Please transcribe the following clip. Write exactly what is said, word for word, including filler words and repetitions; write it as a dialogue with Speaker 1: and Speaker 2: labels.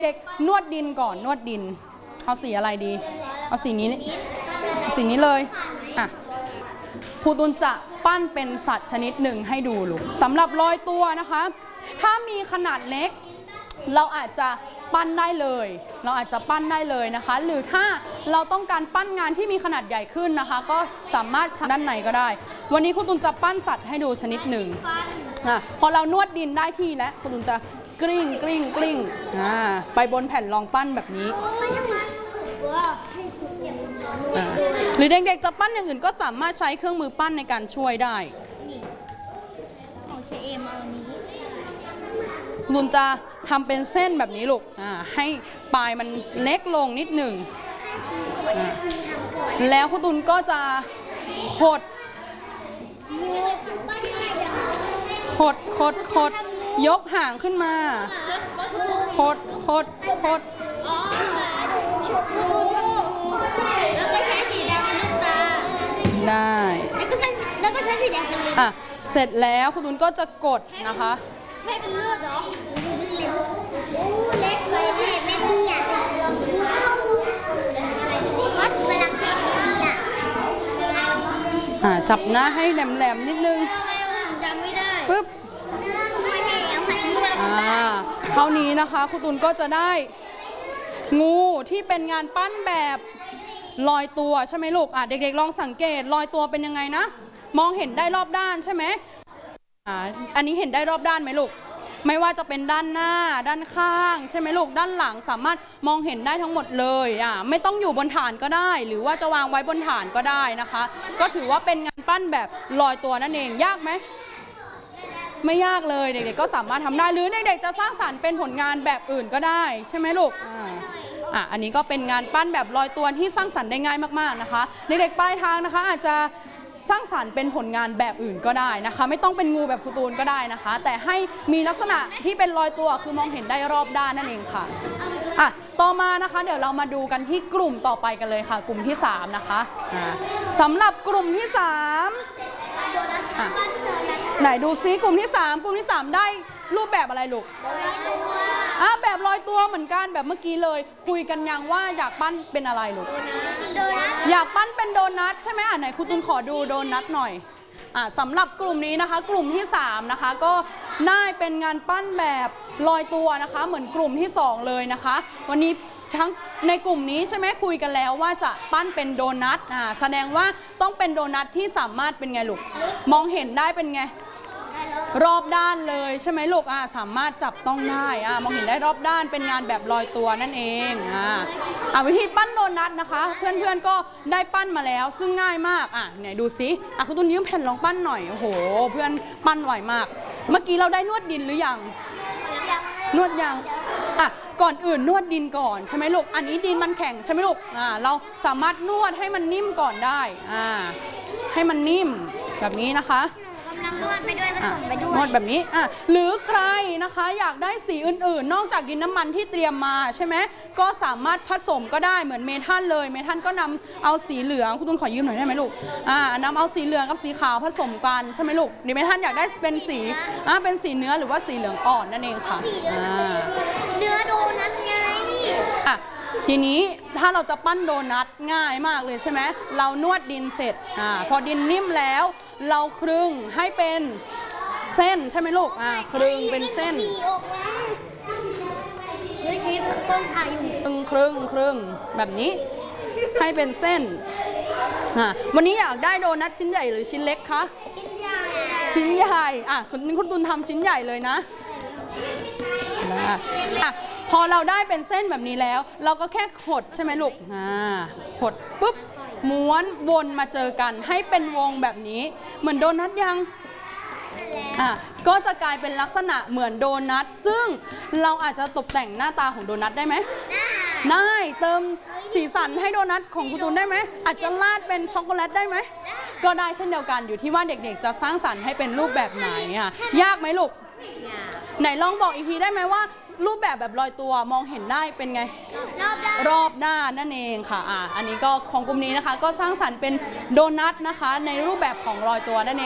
Speaker 1: เด็กนวดดินก่อนนวดดินเอาสีอะไรดีเอาสีนี้สีนี้เลยอ่ะครูตุลจะปั้นเป็นสัตว์ชนิดหนึ่งให้ดูลูกสำหรับลอยตัวนะคะถ้ามีขนาดเล็กเราอาจจะปั้นได้เลยเราอาจจะปั้นได้เลยนะคะหรือถ้าเราต้องการปั้นงานที่มีขนาดใหญ่ขึ้นนะคะก็สามารถด้านในก็ได้วันนี้ครูตุลจะปั้นสัตว์ให้ดูชนิดหนึ่งอ่ะพอเรานวดดินได้ที่แล้วครูตุลจะกลิ้งกลิ้งกลิ้งอ่าไปบนแผ่นรองปั้นแบบนี้หรือเด็กๆจะปั้นอย่างอื่นก็สามารถใช้เครื่องมือปั้นในการช่วยได้
Speaker 2: ของเชเอมเอาอันนี้
Speaker 1: นุนจะทำเป็นเส้นแบบนี้ลูกอ่าให้ปลายมันเล็กลงนิดหนึ่งแล้วคุณตุลก็จะขดขดขดขดยกหางขึ้นมาขดขดขด
Speaker 2: แล้วก็ใช้สีแดงเป็นลูกตา
Speaker 1: ได้
Speaker 2: แล้วก็ใช้แล้วก็ใช้สีแดงเป็นเลือด
Speaker 1: อ่ะเสร็จแล้วคุณตุลก็จะกดนะคะ
Speaker 2: ใช่เป็นเลือดเหรอโอ้เล็กไปแม่แม่มีอ่ะวัดพลังเพชรมีอ่ะ
Speaker 1: อ่าจับหน้าให้แหลมๆนิดนึง
Speaker 2: จำไม่ได้
Speaker 1: ปึ๊บอ่าเท่านี้นะคะครูตุลก็จะได้งูที่เป็นงานปั้นแบบลอยตัวใช่ไหมลูกอ่ะเด็กๆลองสังเกตลอยตัวเป็นยังไงนะมองเห็นได้รอบด้านใช่ไหมอ่าอันนี้เห็นได้รอบด้านไหมลูกไม่ว่าจะเป็นด้านหน้าด้านข้างใช่ไหมลูกด้านหลังสามารถมองเห็นได้ทั้งหมดเลยอ่ะไม่ต้องอยู่บนฐานก็ได้หรือว่าจะวางไว้บนฐานก็ได้นะคะก็ถือว่าเป็นงานปั้นแบบลอยตัวนั่นเองยากไหมไม่ยากเลยเด็กๆก็สามารถทำได้หรือเด็กๆจะสร้างสรรค์เป็นผลงานแบบอื่นก็ได้ใช่ไหมลูกอ่าอ่ะอันนี้ก็เป็นงานปั้นแบบลอยตัวที่สร้างสรรค์ได้ง่ายมากๆนะคะเด็กๆปลายทางนะคะอาจจะสร้างสรรค์เป็นผลงานแบบอื่นก็ได้นะคะไม่ต้องเป็นงูแบบครูตูนก็ได้นะคะแต่ให้มีลักษณะที่เป็นลอยตัวคือมองเห็นได้รอบด้านนั่นเองค่ะอ่ะต่อมานะคะเดี๋ยวเรามาดูกันที่กลุ่มต่อไปกันเลยค่ะกลุ่มที่สามนะคะอ่าสำหรับกลุ่มที่สามอ่ะไหนดูซิกลุ่มที่สามกลุ่มที่สามได้รูปแบบอะไรลูกอ่ะแบบลอยตัวเหมือนกันแบบเมื่อกี้เลยคุยกันยังว่าอยากปั้นเป็นอะไรลูกอยากปั้นเป็นโดนัทใช่ไหมอ่ะไหนครูตุลขอดูโดนัทหน่อยอ่ะสำหรับกลุ่มนี้นะคะกลุ่มที่สามนะคะก็ได้เป็นงานปั้นแบบลอยตัวนะคะเหมือนกลุ่มที่สองเลยนะคะวันนี้ทั้งในกลุ่มนี้ใช่ไหมคุยกันแล้วว่าจะปั้นเป็นโดนัทอ่าแสดงว่าต้องเป็นโดนัทที่สามารถเป็นไงลูกมองเห็นได้เป็นไงรอบด้านเลยใช่ไหมลูกอ่าสามารถจับต้องได้อ่ามองเห็นได้รอบด้านเป็นงานแบบลอยตัวนั่นเองอ่าอ่าวิธีปั้นโดนัทนะคะเพื่อนๆก็ได้ปั้นมาแล้วซึ่งง่ายมากอ่ะเนี่ยดูสิอ่ะคุณตุ้นยืมแผ่นรองปั้นหน่อยโอ้โหเพื่อนปั้นไหวมากเมื่อกี้เราได้นวดดินหรือยังนวดยังอ่ะก่อนอื่นนวดดินก่อนใช่ไหมลูกอันนี้ดินมันแข็งใช่ไหมลูกอ่าเราสามารถนวดให้มันนิ่มก่อนได้อ่าให้มันนิ่มแบบนี้นะคะ
Speaker 2: นวดไปด้วยผสมไปด้วย
Speaker 1: นวดแบบนี้อ่ะหรือใครนะคะอยากได้สีอื่นๆนอกจากดินน้ำมันที่เตรียมมาใช่ไหมก็สามารถผสมก็ได้เหมือนเมทัลเลยเมทัลก็นำเอาสีเหลืองคุณตุ้นขอยืมหน่อยได้ไหมลูกอ่านำเอาสีเหลืองกับสีขาวผสมกันใช่ไหมลูกดิเมทัลอยากได้เป็นสีอ่ะเป็นสีเนื้อหรือว่าสีเหลืองอ่อนนั่นเองค่ะอ่า
Speaker 2: เนื้อโดนัทไง
Speaker 1: อ่ะทีนี้ถ้าเราจะปั้นโดนัทง่ายมากเลยใช่ไหมเรานวดดินเสร็จอ่าพอดินนิ่มแล้วเราครึ่งให้เป็นเส้นใช่ไหมลูกอ่าครึ่งเป็นเส้น
Speaker 2: ด้วยชิปต้นถ่ายอยู่
Speaker 1: ครึ่งครึ่งครึ่งแบบนี้ให้เป็นเส้นอ่าวันนี้อยากได้โดนัทชิ้นใหญ่หรือชิ้นเล็กคะ
Speaker 2: ชิ้นใหญ่
Speaker 1: ชิ้นใหญ่อ่ะคุณคุณตุลทำชิ้นใหญ่เลยนะอ่ะพอเราได้เป็นเส้นแบบนี้แล้วเราก็แค่ขดใช่ไหมลูกอ่าขดปุ๊บม้วนวนมาเจอกันให้เป็นวงแบบนี้เหมือนโดนัทยังอ่ะก็จะกลายเป็นลักษณะเหมือนโดนัทซึ่งเราอาจจะตกแต่งหน้าตาของโดนัทได้ไหมได้เติมสีสันให้โดนัทของคุณตูนได้ไหมอาจจะราดเป็นช็อกโกแลตได้ไหมก็ได้เช่นเดียวกันอยู่ที่ว่าเด็กๆจะสร้างสรรค์ให้เป็นรูปแบบไหนอ่ะยากไหมลูกไหนลองบอกอีกทีได้ไหมว่ารูปแบบแบบลอยตัวมองเห็นได้เป็นไง
Speaker 2: รอบด้าน
Speaker 1: รอบด้านนั่นเองค่ะอ่าอันนี้ก็ของกลุ่มนี้นะคะก็สร้างสรรค์เป็นโดนัทนะคะในรูปแบบของลอยตัวนั่นเอง